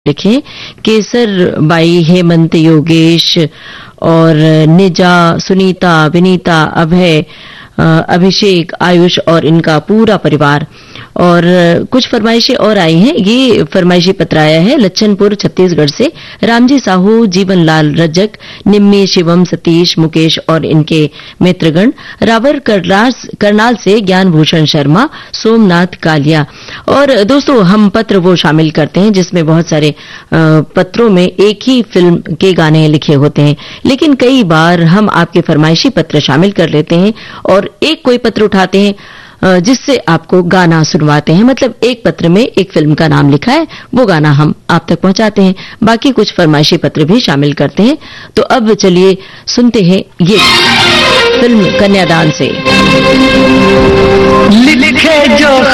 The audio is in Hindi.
लिखे केसर बाई, हेमंत, योगेश और निजा, सुनीता, विनीता, अभय, अभिषेक, आयुष और इनका पूरा परिवार। और कुछ फरमाइशें और आई हैं। ये फरमाइशी पत्र आया है लच्छनपुर छत्तीसगढ़ से। रामजी साहू, जीवनलाल रजक, निम्मी, शिवम, सतीश, मुकेश और इनके मित्रगण। रावर करनाल से ज्ञान भूषण शर्मा, सोमनाथ कालिया। और दोस्तों, हम पत्र वो शामिल करते हैं जिसमें बहुत सारे पत्रों में एक ही फिल्म के गाने लिखे होते हैं, लेकिन कई बार हम आपके फरमाइशी पत्र शामिल कर लेते हैं और एक कोई पत्र उठाते हैं जिससे आपको गाना सुनवाते हैं। मतलब एक पत्र में एक फिल्म का नाम लिखा है, वो गाना हम आप तक पहुंचाते हैं। बाकी कुछ फरमाइशी पत्र भी शामिल करते हैं। तो अब चलिए सुनते हैं ये फिल्म कन्यादान से। लिखे जो